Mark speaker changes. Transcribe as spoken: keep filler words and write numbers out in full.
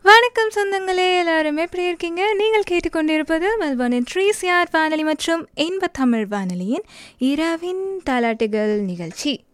Speaker 1: வணக்கம் சொந்தங்களே, எல்லாரும் எப்படி இருக்கீங்க? நீங்கள் கேட்டுக்கொண்டிருப்பது மெல்பர்னின் ட்ரீஸ் யார் வானொலி மற்றும் இன்ப தமிழ் வானொலியின் இரவின் தாலாட்டுகள் நிகழ்ச்சி.